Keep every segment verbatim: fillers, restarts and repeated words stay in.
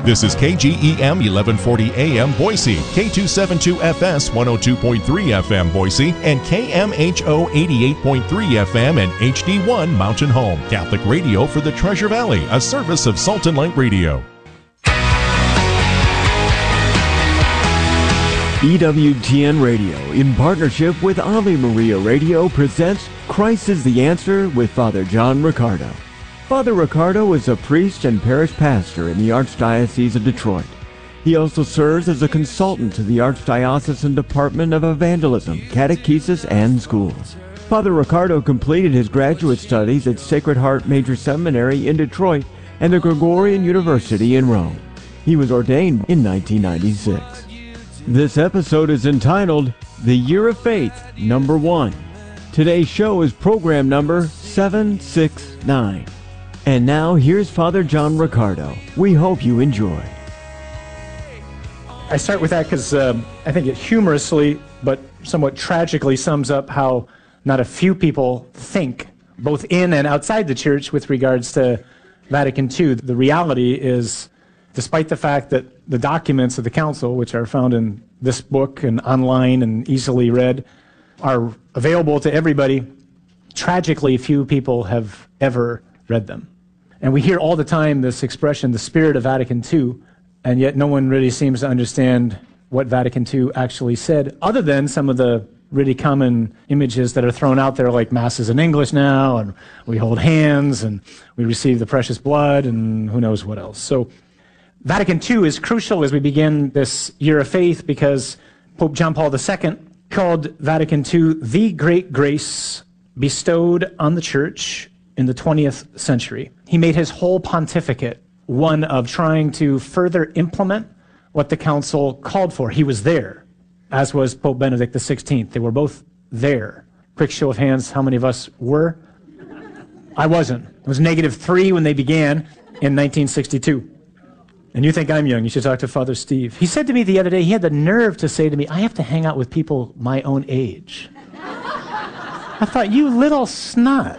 This is K G E M eleven forty A M Boise, K two seventy-two F S one oh two point three F M Boise, and K M H O eighty-eight point three F M and H D one Mountain Home. Catholic radio for the Treasure Valley, a service of Salt and Light Radio. E W T N Radio, in partnership with Ave Maria Radio, presents Christ is the Answer with Father John Riccardo. Father Riccardo is a priest and parish pastor in the Archdiocese of Detroit. He also serves as a consultant to the Archdiocesan Department of Evangelism, Catechesis, and Schools. Father Riccardo completed his graduate studies at Sacred Heart Major Seminary in Detroit and the Gregorian University in Rome. He was ordained in nineteen ninety-six. This episode is entitled The Year of Faith, Number One. Today's show is program number seven six nine. And now, here's Father John Riccardo. We hope you enjoy. I start with that because uh, I think it humorously, but somewhat tragically, sums up how not a few people think, both in and outside the church, with regards to Vatican Two. The reality is, despite the fact that the documents of the Council, which are found in this book and online and easily read, are available to everybody, tragically few people have ever read them. And we hear all the time this expression, the spirit of Vatican Two, and yet no one really seems to understand what Vatican Two actually said, other than some of the really common images that are thrown out there, like Mass is in English now, and we hold hands, and we receive the precious blood, and who knows what else. So Vatican Two is crucial as we begin this year of faith, because Pope John Paul the Second called Vatican Two the great grace bestowed on the Church in the twentieth century. He made his whole pontificate one of trying to further implement what the Council called for. He was there, as was Pope Benedict the sixteenth. They were both there. Quick show of hands, how many of us were? I wasn't. It was negative three when they began in nineteen sixty-two. And you think I'm young, you should talk to Father Steve. He said to me the other day, he had the nerve to say to me, I have to hang out with people my own age. I thought, you little snot.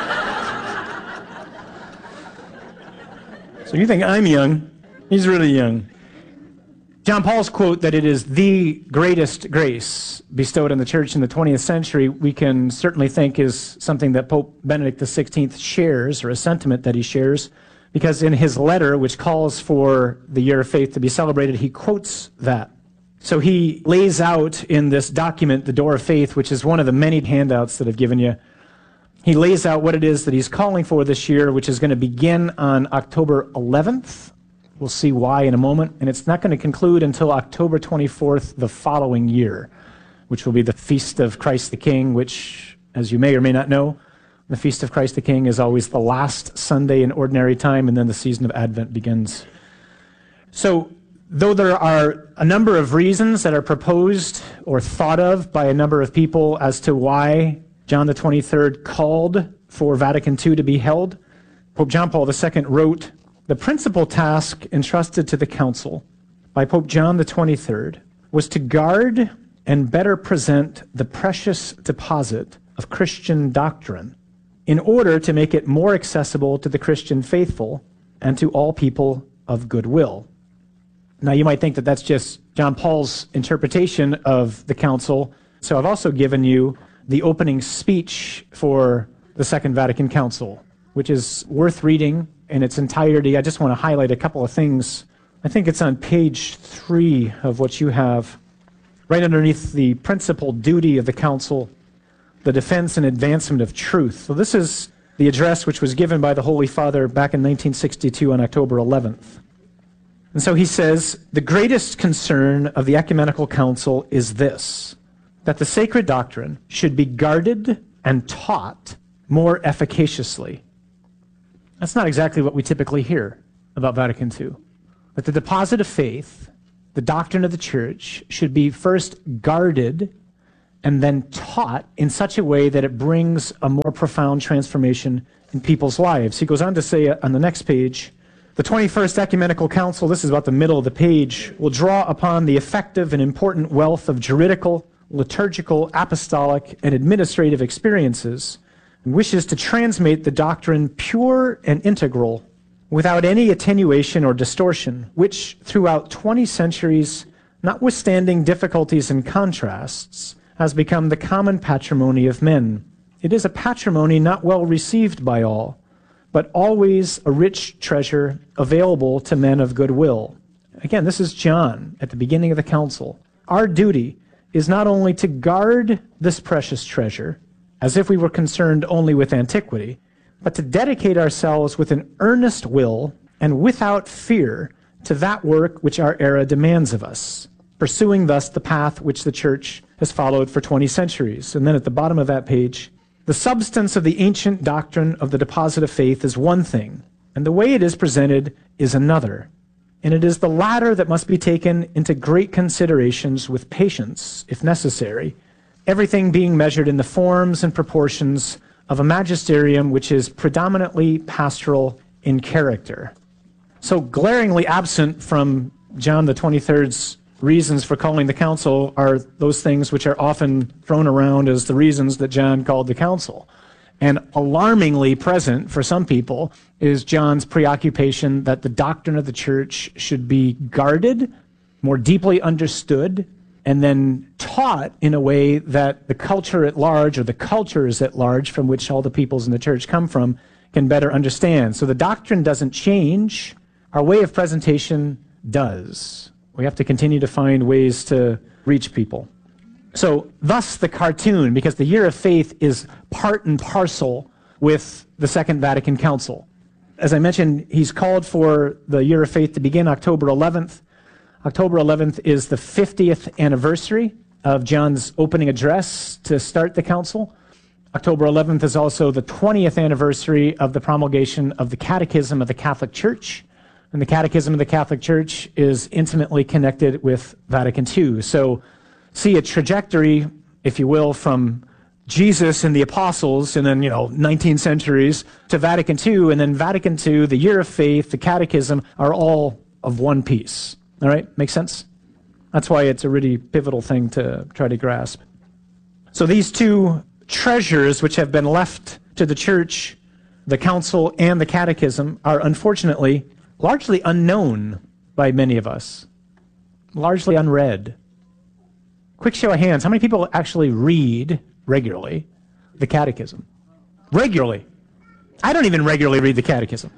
So you think I'm young, he's really young. John Paul's quote that it is the greatest grace bestowed on the Church in the twentieth century, we can certainly think is something that Pope Benedict the sixteenth shares, or a sentiment that he shares, because in his letter, which calls for the Year of Faith to be celebrated, he quotes that. So he lays out in this document, The Door of Faith, which is one of the many handouts that I've given you, he lays out what it is that he's calling for this year, which is going to begin on October eleventh. We'll see why in a moment. And it's not going to conclude until October twenty-fourth the following year, which will be the Feast of Christ the King, which, as you may or may not know, the Feast of Christ the King is always the last Sunday in ordinary time, and then the season of Advent begins. So, though there are a number of reasons that are proposed or thought of by a number of people as to why John the twenty-third called for Vatican Two to be held, Pope John Paul the Second wrote, the principal task entrusted to the Council by Pope John the twenty-third was to guard and better present the precious deposit of Christian doctrine in order to make it more accessible to the Christian faithful and to all people of goodwill. Now you might think that that's just John Paul's interpretation of the Council, so I've also given you the opening speech for the Second Vatican Council, which is worth reading in its entirety. I just want to highlight a couple of things. I think it's on page three of what you have, right underneath the principal duty of the Council, the defense and advancement of truth. So this is the address which was given by the Holy Father back in nineteen sixty-two on October eleventh. And so he says, the greatest concern of the Ecumenical Council is this, that the sacred doctrine should be guarded and taught more efficaciously. That's not exactly what we typically hear about Vatican Two. That the deposit of faith, the doctrine of the Church, should be first guarded and then taught in such a way that it brings a more profound transformation in people's lives. He goes on to say on the next page, the twenty-first Ecumenical Council, this is about the middle of the page, will draw upon the effective and important wealth of juridical, liturgical, apostolic, and administrative experiences, and wishes to transmit the doctrine pure and integral without any attenuation or distortion, which throughout twenty centuries, notwithstanding difficulties and contrasts, has become the common patrimony of men. It is a patrimony not well received by all, but always a rich treasure available to men of good will. Again, this is John at the beginning of the council. Our duty is not only to guard this precious treasure, as if we were concerned only with antiquity, but to dedicate ourselves with an earnest will and without fear to that work which our era demands of us, pursuing thus the path which the church has followed for twenty centuries. And then at the bottom of that page, the substance of the ancient doctrine of the deposit of faith is one thing, and the way it is presented is another. And it is the latter that must be taken into great considerations with patience, if necessary, everything being measured in the forms and proportions of a magisterium which is predominantly pastoral in character. So glaringly absent from John the twenty-third's reasons for calling the council are those things which are often thrown around as the reasons that John called the council. And alarmingly present for some people is John's preoccupation that the doctrine of the church should be guarded, more deeply understood, and then taught in a way that the culture at large, or the cultures at large from which all the peoples in the church come from, can better understand. So the doctrine doesn't change. Our way of presentation does. We have to continue to find ways to reach people. So thus the cartoon, because the Year of Faith is part and parcel with the Second Vatican Council. As I mentioned, he's called for the Year of Faith to begin October eleventh. October eleventh is the fiftieth anniversary of John's opening address to start the council. October eleventh is also the twentieth anniversary of the promulgation of the Catechism of the Catholic Church. And the Catechism of the Catholic Church is intimately connected with Vatican Two. So see a trajectory, if you will, from Jesus and the apostles and then, you know, nineteen centuries to Vatican Two, and then Vatican Two, the Year of Faith, the Catechism are all of one piece. All right, makes sense? That's why it's a really pivotal thing to try to grasp. So these two treasures which have been left to the church, the council and the catechism, are unfortunately largely unknown by many of us, largely unread. Quick show of hands, how many people actually read regularly the catechism? Regularly. I don't even regularly read the catechism.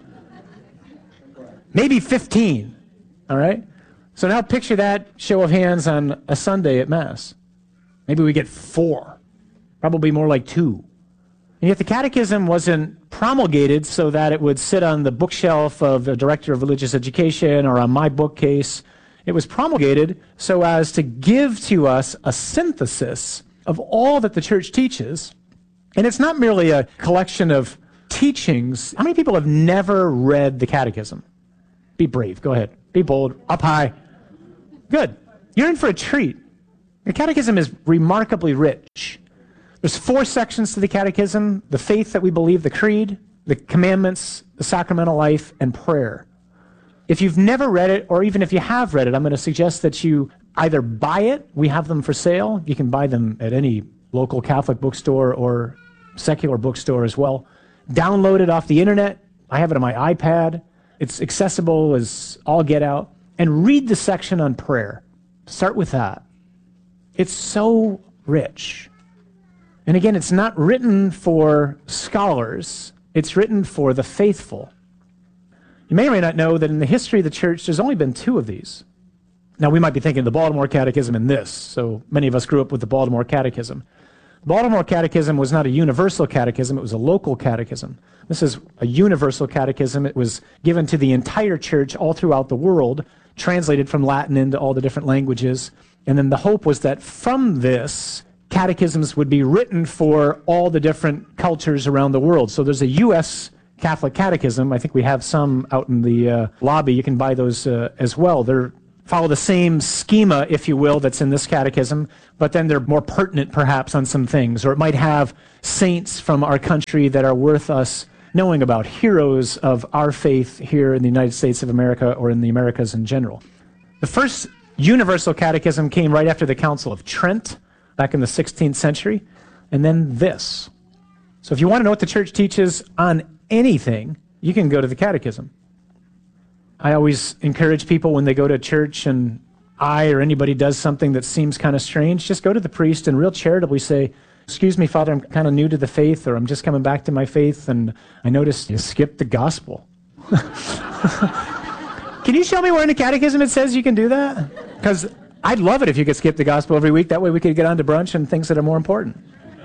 Maybe fifteen, all right? So now picture that show of hands on a Sunday at Mass. Maybe we get four, probably more like two. And yet the catechism wasn't promulgated so that it would sit on the bookshelf of the director of religious education or on my bookcase. It was promulgated so as to give to us a synthesis of all that the church teaches. And it's not merely a collection of teachings. How many people have never read the catechism? Be brave. Go ahead. Be bold. Up high. Good. You're in for a treat. The catechism is remarkably rich. There's four sections to the catechism: the faith that we believe, the creed, the commandments, the sacramental life, and prayer. If you've never read it, or even if you have read it, I'm going to suggest that you either buy it. We have them for sale. You can buy them at any local Catholic bookstore or secular bookstore as well. Download it off the internet. I have it on my iPad. It's accessible as all get out. And read the section on prayer. Start with that. It's so rich. And again, it's not written for scholars. It's written for the faithful. You may or may not know that in the history of the church, there's only been two of these. Now, we might be thinking the Baltimore Catechism and this. So many of us grew up with the Baltimore Catechism. The Baltimore Catechism was not a universal catechism. It was a local catechism. This is a universal catechism. It was given to the entire church all throughout the world, translated from Latin into all the different languages. And then the hope was that from this, catechisms would be written for all the different cultures around the world. So there's a U S Catholic Catechism. I think we have some out in the uh, lobby. You can buy those uh, as well. They're follow the same schema, if you will, that's in this catechism, but then they're more pertinent perhaps on some things. Or it might have saints from our country that are worth us knowing about, heroes of our faith here in the United States of America or in the Americas in general. The first universal catechism came right after the Council of Trent, back in the sixteenth century, and then this. So if you want to know what the church teaches on anything, you can go to the catechism. I always encourage people when they go to church and I or anybody does something that seems kind of strange, just go to the priest and real charitably say, excuse me, Father, I'm kind of new to the faith, or I'm just coming back to my faith, and I noticed you skipped the gospel. Can you show me where in the catechism it says you can do that? Because I'd love it if you could skip the gospel every week. That way we could get on to brunch and things that are more important.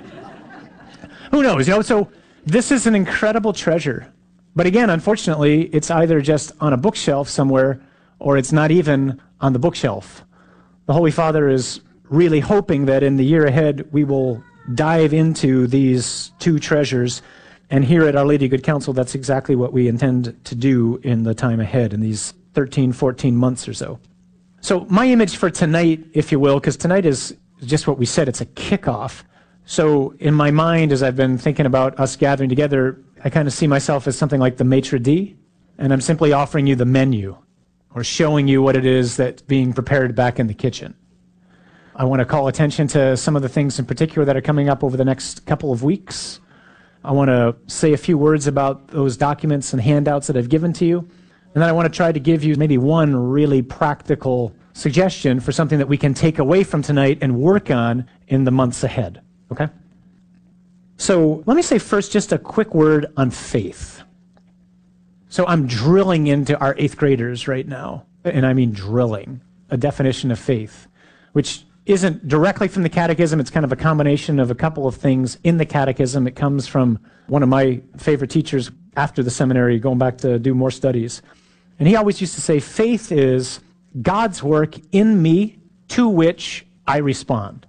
Who knows? You know, so this is an incredible treasure. But again, unfortunately, it's either just on a bookshelf somewhere, or it's not even on the bookshelf. The Holy Father is really hoping that in the year ahead we will dive into these two treasures. And here at Our Lady of Good Counsel, that's exactly what we intend to do in the time ahead, in these thirteen, fourteen months or so. So my image for tonight, if you will, because tonight is just what we said, it's a kickoff. So in my mind, as I've been thinking about us gathering together, I kind of see myself as something like the maitre d', and I'm simply offering you the menu, or showing you what it is that's being prepared back in the kitchen. I want to call attention to some of the things in particular that are coming up over the next couple of weeks. I want to say a few words about those documents and handouts that I've given to you. And then I want to try to give you maybe one really practical suggestion for something that we can take away from tonight and work on in the months ahead. Okay? So let me say first just a quick word on faith. So I'm drilling into our eighth graders right now, and I mean drilling, a definition of faith, which isn't directly from the catechism. It's kind of a combination of a couple of things in the catechism. It comes from one of my favorite teachers after the seminary, going back to do more studies. And he always used to say, faith is God's work in me to which I respond.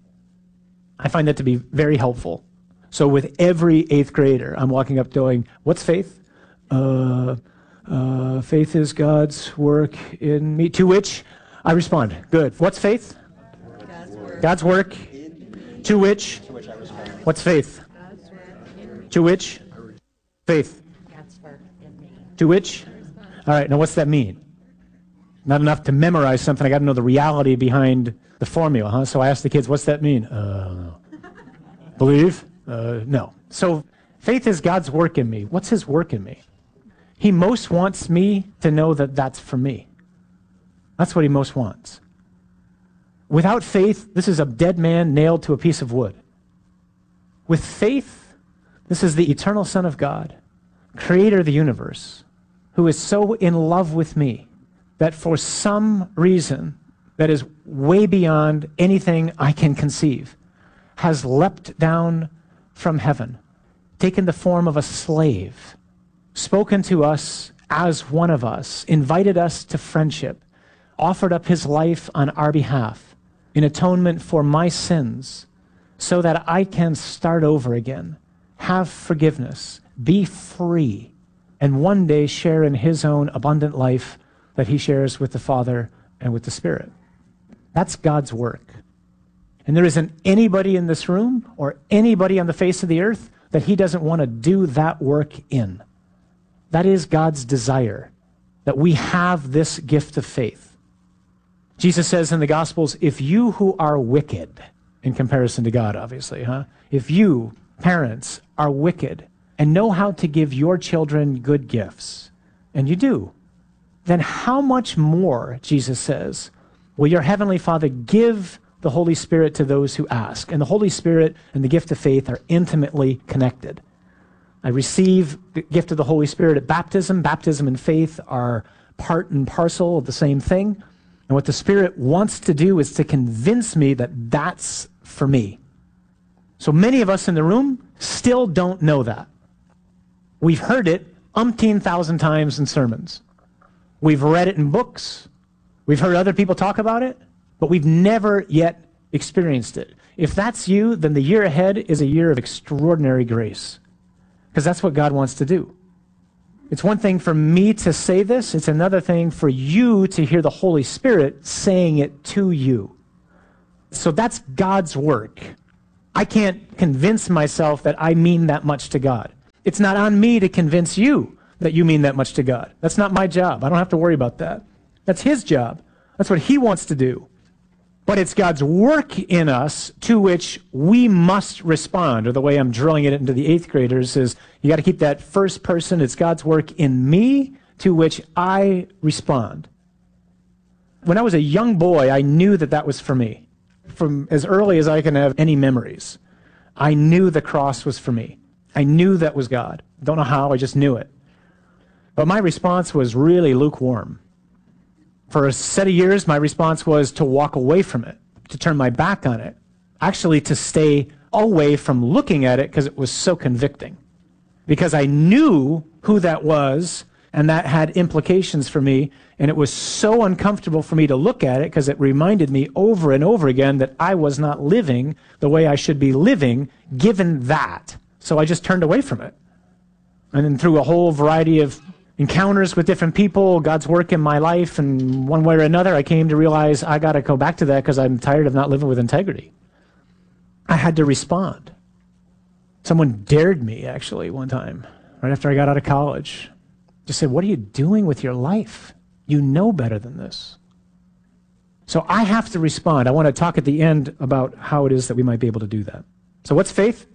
I find that to be very helpful. So with every eighth grader, I'm walking up going, what's faith? Uh, uh, faith is God's work in me, to which I respond. Good. What's faith? God's work. God's work. To which? To which I respond. What's faith? God's work. To which? Faith. God's work in me. To which? All right, now what's that mean? Not enough to memorize something. I got to know the reality behind the formula, huh? So I asked the kids, what's that mean? Uh, believe? Uh, no. So faith is God's work in me. What's his work in me? He most wants me to know that that's for me. That's what he most wants. Without faith, this is a dead man nailed to a piece of wood. With faith, this is the eternal Son of God, creator of the universe, who is so in love with me that for some reason that is way beyond anything I can conceive, has leapt down from heaven, taken the form of a slave, spoken to us as one of us, invited us to friendship, offered up his life on our behalf in atonement for my sins, so that I can start over again, have forgiveness, be free, and one day share in his own abundant life that he shares with the Father and with the Spirit. That's God's work. And there isn't anybody in this room or anybody on the face of the earth that he doesn't want to do that work in. That is God's desire, that we have this gift of faith. Jesus says in the Gospels, if you who are wicked, in comparison to God, obviously, huh? If you, parents, are wicked and know how to give your children good gifts, and you do, then how much more, Jesus says, will your Heavenly Father give the Holy Spirit to those who ask? And the Holy Spirit and the gift of faith are intimately connected. I receive the gift of the Holy Spirit at baptism. Baptism and faith are part and parcel of the same thing. And what the Spirit wants to do is to convince me that that's for me. So many of us in the room still don't know that. We've heard it umpteen thousand times in sermons. We've read it in books. We've heard other people talk about it, but we've never yet experienced it. If that's you, then the year ahead is a year of extraordinary grace, because that's what God wants to do. It's one thing for me to say this. It's another thing for you to hear the Holy Spirit saying it to you. So that's God's work. I can't convince myself that I mean that much to God. It's not on me to convince you that you mean that much to God. That's not my job. I don't have to worry about that. That's his job. That's what he wants to do. But it's God's work in us to which we must respond, or the way I'm drilling it into the eighth graders is you got to keep that first person. It's God's work in me to which I respond. When I was a young boy, I knew that that was for me. From as early as I can have any memories, I knew the cross was for me. I knew that was God. Don't know how, I just knew it. But my response was really lukewarm. For a set of years, my response was to walk away from it, to turn my back on it, actually to stay away from looking at it because it was so convicting. Because I knew who that was, and that had implications for me, and it was so uncomfortable for me to look at it because it reminded me over and over again that I was not living the way I should be living given that. So I just turned away from it. And then through a whole variety of encounters with different people, God's work in my life, and one way or another, I came to realize I got to go back to that because I'm tired of not living with integrity. I had to respond. Someone dared me, actually, one time, right after I got out of college. Just said, what are you doing with your life? You know better than this. So I have to respond. I want to talk at the end about how it is that we might be able to do that. So what's faith?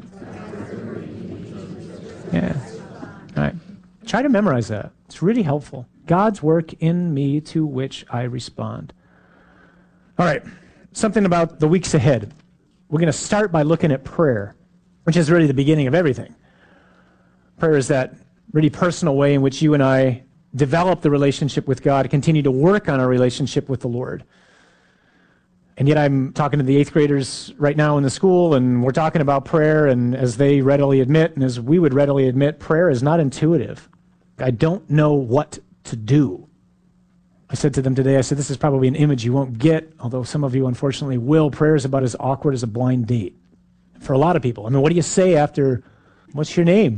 Yeah. All right. Try to memorize that. It's really helpful. God's work in me to which I respond. All right. Something about the weeks ahead. We're going to start by looking at prayer, which is really the beginning of everything. Prayer is that really personal way in which you and I develop the relationship with God, continue to work on our relationship with the Lord. And yet I'm talking to the eighth graders right now in the school, and we're talking about prayer, and as they readily admit, and as we would readily admit, prayer is not intuitive. I don't know what to do. I said to them today, I said, this is probably an image you won't get, although some of you unfortunately will. Prayer is about as awkward as a blind date for a lot of people. I mean, what do you say after, what's your name?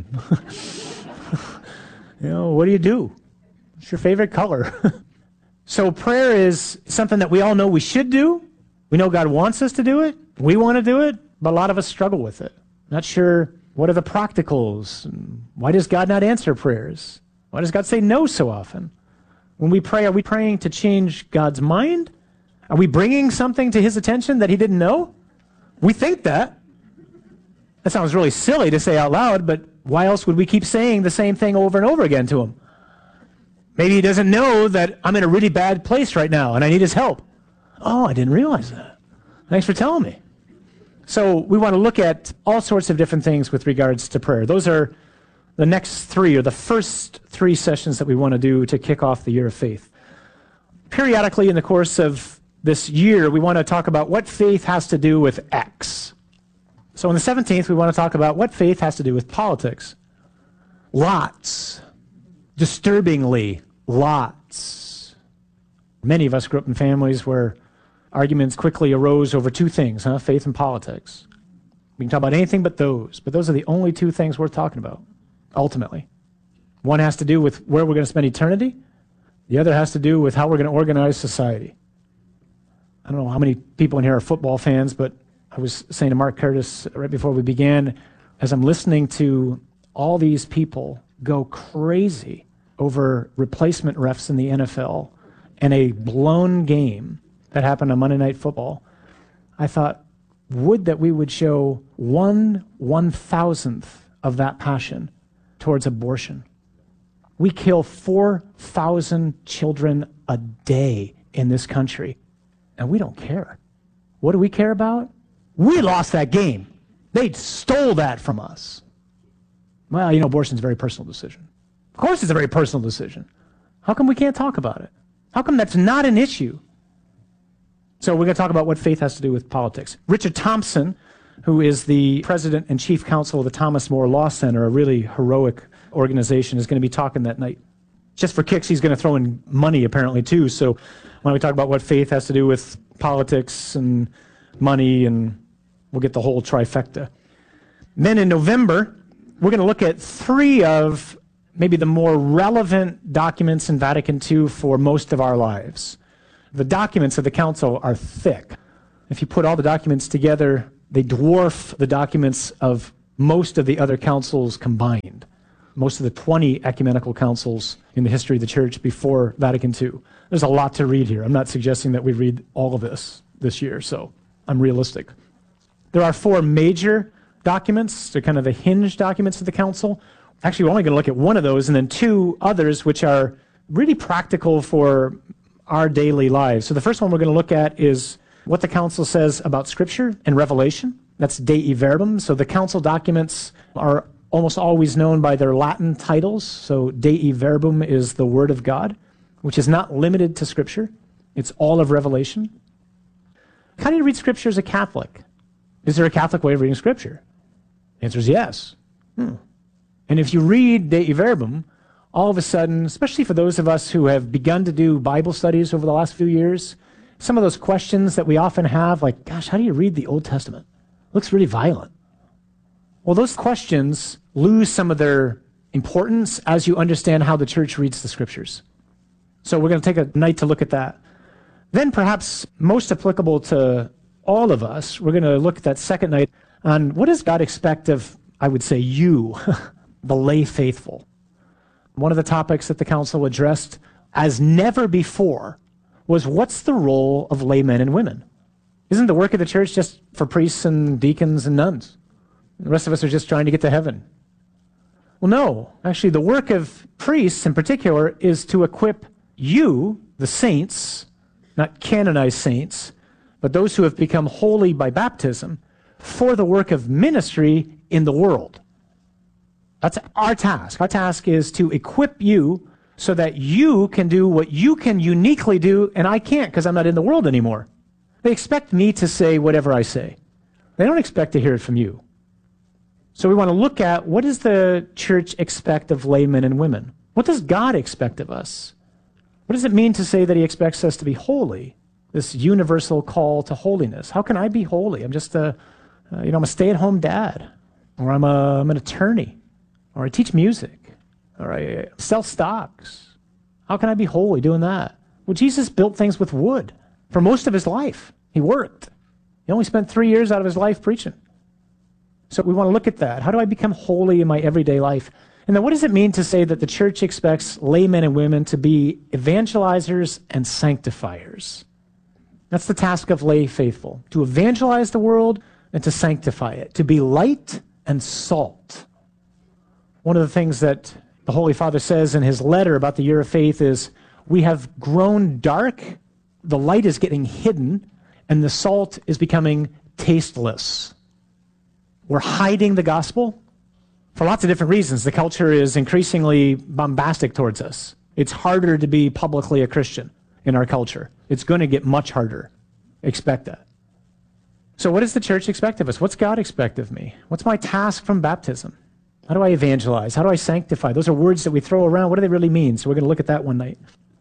You know, what do you do? What's your favorite color? So prayer is something that we all know we should do. We know God wants us to do it. We want to do it, but a lot of us struggle with it. Not sure what are the practicals. Why does God not answer prayers? Why does God say no so often? When we pray, are we praying to change God's mind? Are we bringing something to his attention that he didn't know? We think that. That sounds really silly to say out loud, but why else would we keep saying the same thing over and over again to him? Maybe he doesn't know that I'm in a really bad place right now and I need his help. Oh, I didn't realize that. Thanks for telling me. So we want to look at all sorts of different things with regards to prayer. Those are the next three, or the first three sessions that we want to do to kick off the year of faith. Periodically in the course of this year, we want to talk about what faith has to do with X. So on the seventeenth, we want to talk about what faith has to do with politics. Lots. Disturbingly, lots. Many of us grew up in families where arguments quickly arose over two things, huh? Faith and politics. We can talk about anything but those, but those are the only two things worth talking about, ultimately. One has to do with where we're going to spend eternity. The other has to do with how we're going to organize society. I don't know how many people in here are football fans, but I was saying to Mark Curtis right before we began, as I'm listening to all these people go crazy over replacement refs in the N F L and a blown game that happened on Monday Night Football, I thought, would that we would show one one-thousandth of that passion towards abortion. We kill four thousand children a day in this country, and we don't care. What do we care about? We lost that game. They stole that from us. Well, you know, abortion is a very personal decision. Of course it's a very personal decision. How come we can't talk about it? How come that's not an issue? So we're going to talk about what faith has to do with politics. Richard Thompson, who is the president and chief counsel of the Thomas More Law Center, a really heroic organization, is going to be talking that night. Just for kicks, he's going to throw in money apparently too. So why don't we talk about what faith has to do with politics and money, and we'll get the whole trifecta. Then in November, we're going to look at three of maybe the more relevant documents in Vatican Two for most of our lives. The documents of the council are thick. If you put all the documents together, they dwarf the documents of most of the other councils combined. Most of the twenty ecumenical councils in the history of the church before Vatican Two. There's a lot to read here. I'm not suggesting that we read all of this this year, so I'm realistic. There are four major documents. They're kind of the hinge documents of the council. Actually, we're only going to look at one of those and then two others which are really practical for our daily lives. So the first one we're going to look at is what the council says about Scripture and Revelation. That's Dei Verbum. So the council documents are almost always known by their Latin titles. So Dei Verbum is the Word of God, which is not limited to Scripture. It's all of Revelation. How do you read Scripture as a Catholic? Is there a Catholic way of reading Scripture? The answer is yes. Hmm. And if you read Dei Verbum, all of a sudden, especially for those of us who have begun to do Bible studies over the last few years, some of those questions that we often have, like, gosh, how do you read the Old Testament? It looks really violent. Well, those questions lose some of their importance as you understand how the church reads the Scriptures. So we're going to take a night to look at that. Then perhaps most applicable to all of us, we're going to look at that second night on what does God expect of, I would say, you, the lay faithful. One of the topics that the council addressed as never before was what's the role of laymen and women? Isn't the work of the church just for priests and deacons and nuns? The rest of us are just trying to get to heaven. Well, no. Actually, the work of priests in particular is to equip you, the saints, not canonized saints, but those who have become holy by baptism, for the work of ministry in the world. That's our task. Our task is to equip you so that you can do what you can uniquely do, and I can't because I'm not in the world anymore. They expect me to say whatever I say. They don't expect to hear it from you. So we want to look at what does the church expect of laymen and women? What does God expect of us? What does it mean to say that he expects us to be holy? This universal call to holiness. How can I be holy? I'm just a, uh, you know, I'm a stay-at-home dad, or I'm a, I'm an attorney, or I teach music, or I sell stocks. How can I be holy doing that? Well, Jesus built things with wood for most of his life. He worked. He only spent three years out of his life preaching. So we want to look at that. How do I become holy in my everyday life? And then what does it mean to say that the church expects laymen and women to be evangelizers and sanctifiers? That's the task of lay faithful, to evangelize the world and to sanctify it, to be light and salt. One of the things that the Holy Father says in his letter about the year of faith is, we have grown dark, the light is getting hidden, and the salt is becoming tasteless. We're hiding the gospel for lots of different reasons. The culture is increasingly bombastic towards us. It's harder to be publicly a Christian in our culture. It's going to get much harder. Expect that. So what does the church expect of us? What's God expect of me? What's my task from baptism? How do I evangelize? How do I sanctify? Those are words that we throw around. What do they really mean? So we're going to look at that one night.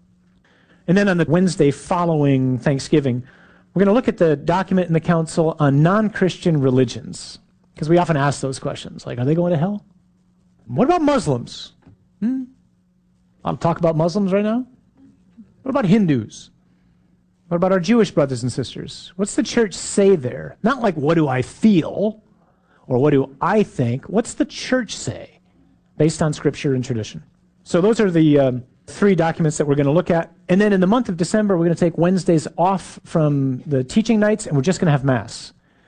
And then on the Wednesday following Thanksgiving, we're going to look at the document in the council on non-Christian religions. Because we often ask those questions, like, are they going to hell? What about Muslims? Hmm? I'll talk about Muslims right now. What about Hindus? What about our Jewish brothers and sisters? What's the church say there? Not like, what do I feel? Or what do I think? What's the church say based on Scripture and tradition? So those are the um, three documents that we're going to look at. And then in the month of December, we're going to take Wednesdays off from the teaching nights, and we're just going to have Mass.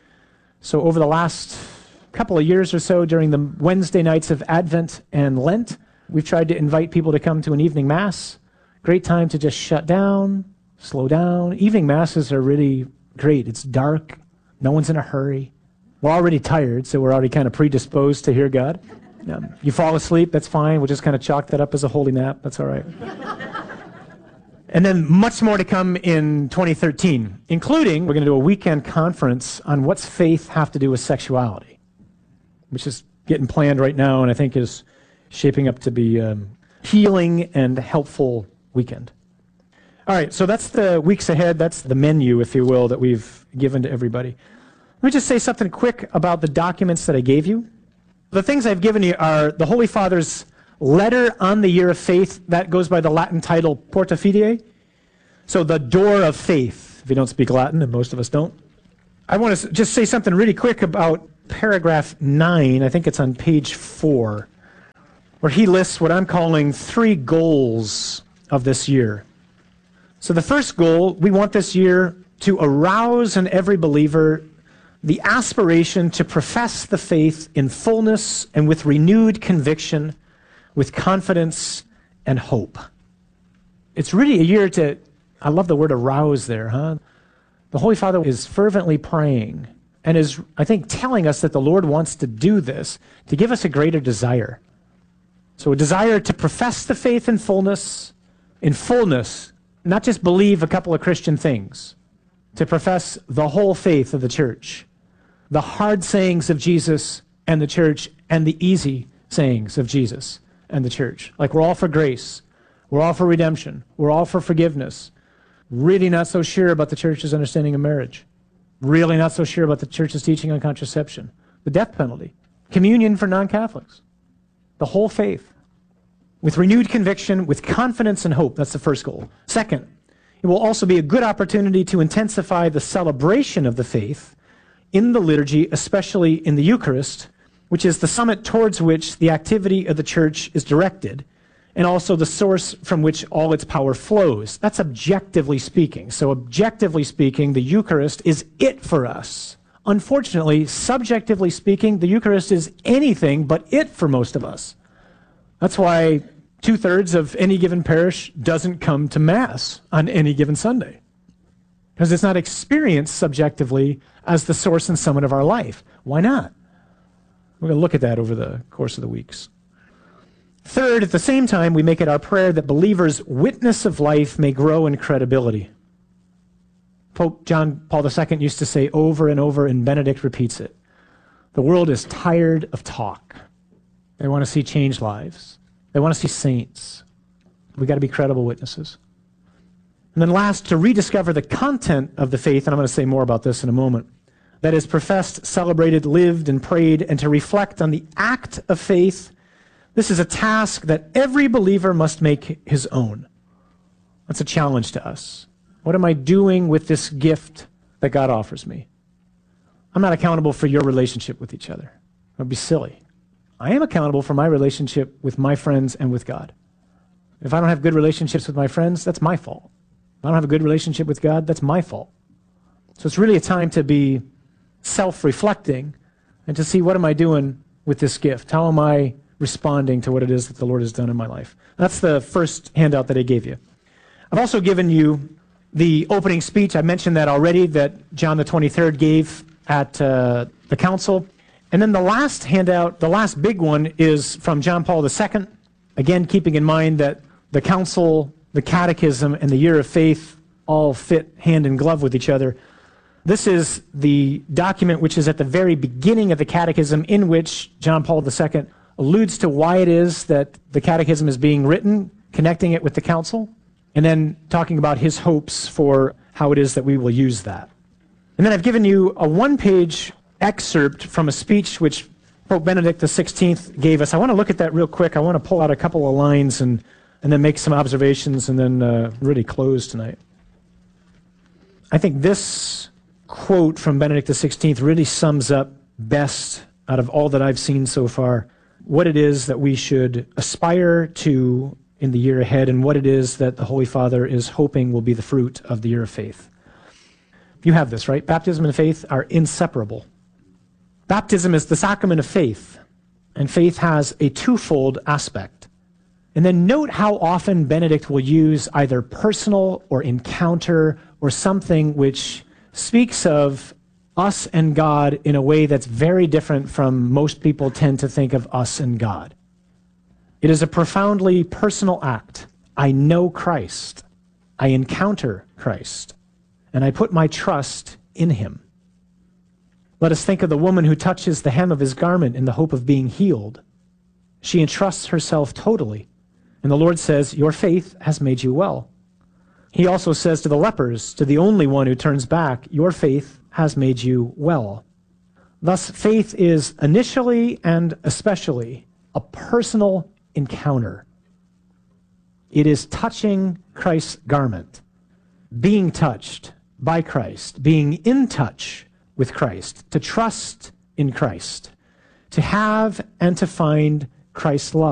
So over the last couple of years or so, during the Wednesday nights of Advent and Lent, we've tried to invite people to come to an evening Mass. Great time to just shut down, slow down. Evening Masses are really great. It's dark. No one's in a hurry. We're already tired, so we're already kind of predisposed to hear God. Um, you fall asleep, that's fine. We'll just kind of chalk that up as a holy nap. That's all right. And then much more to come in twenty thirteen, including we're going to do a weekend conference on what's faith have to do with sexuality, which is getting planned right now and I think is shaping up to be um, healing and helpful weekend. All right, so that's the weeks ahead. That's the menu, if you will, that we've given to everybody. Let me just say something quick about the documents that I gave you. The things I've given you are the Holy Father's letter on the year of faith. That goes by the Latin title Porta Fidei. So the door of faith, if you don't speak Latin, and most of us don't. I want to just say something really quick about paragraph nine. I think it's on page four, where he lists what I'm calling three goals of this year. So the first goal, we want this year to arouse in every believer the aspiration to profess the faith in fullness and with renewed conviction with confidence and hope. It's really a year to, I love the word arouse there, huh? The Holy Father is fervently praying and is, I think, telling us that the Lord wants to do this to give us a greater desire. So a desire to profess the faith in fullness, in fullness, not just believe a couple of Christian things, to profess the whole faith of the church, the hard sayings of Jesus and the church, and the easy sayings of Jesus and the church. Like we're all for grace, we're all for redemption, we're all for forgiveness. Really not so sure about the church's understanding of marriage. Really not so sure about the church's teaching on contraception, the death penalty, communion for non-Catholics, the whole faith. With renewed conviction, with confidence and hope. That's the first goal. Second, it will also be a good opportunity to intensify the celebration of the faith in the liturgy, especially in the Eucharist, which is the summit towards which the activity of the church is directed, and also the source from which all its power flows. That's objectively speaking. So objectively speaking, the Eucharist is it for us. Unfortunately, subjectively speaking, the Eucharist is anything but it for most of us. That's why two-thirds of any given parish doesn't come to Mass on any given Sunday, because it's not experienced subjectively as the source and summit of our life. Why not? We're going to look at that over the course of the weeks. Third, at the same time, we make it our prayer that believers' witness of life may grow in credibility. Pope John Paul the Second used to say over and over, and Benedict repeats it, the world is tired of talk. They want to see changed lives. They want to see saints. We've got to be credible witnesses. And then last, to rediscover the content of the faith, and I'm going to say more about this in a moment, that is professed, celebrated, lived, and prayed, and to reflect on the act of faith. This is a task that every believer must make his own. That's a challenge to us. What am I doing with this gift that God offers me? I'm not accountable for your relationship with each other. That would be silly. I am accountable for my relationship with my friends and with God. If I don't have good relationships with my friends, that's my fault. If I don't have a good relationship with God, that's my fault. So it's really a time to be self-reflecting and to see, what am I doing with this gift? How am I responding to what it is that the Lord has done in my life? That's the first handout that I gave you. I've also given you the opening speech. I mentioned that already, that John the twenty-third gave at uh, the council. And then the last handout, the last big one, is from John Paul the Second. Again, keeping in mind that the council, the catechism, and the year of faith all fit hand in glove with each other. This is the document which is at the very beginning of the catechism, in which John Paul the Second alludes to why it is that the catechism is being written, connecting it with the council, and then talking about his hopes for how it is that we will use that. And then I've given you a one-page excerpt from a speech which Pope Benedict the sixteenth gave us. I want to look at that real quick. I want to pull out a couple of lines and, and then make some observations and then uh, really close tonight. I think this quote from Benedict the sixteenth really sums up best, out of all that I've seen so far, what it is that we should aspire to in the year ahead, and what it is that the Holy Father is hoping will be the fruit of the year of faith. You have this, right? Baptism and faith are inseparable. Baptism is the sacrament of faith, and faith has a twofold aspect. And then note how often Benedict will use either personal or encounter or something which speaks of us and God in a way that's very different from most people tend to think of us and God. It is a profoundly personal act. I know Christ. I encounter Christ. And I put my trust in him. Let us think of the woman who touches the hem of his garment in the hope of being healed. She entrusts herself totally. And the Lord says, your faith has made you well. He also says to the lepers, to the only one who turns back, your faith has made you well. Thus, faith is initially and especially a personal encounter. It is touching Christ's garment, being touched by Christ, being in touch with Christ, to trust in Christ, to have and to find Christ's love.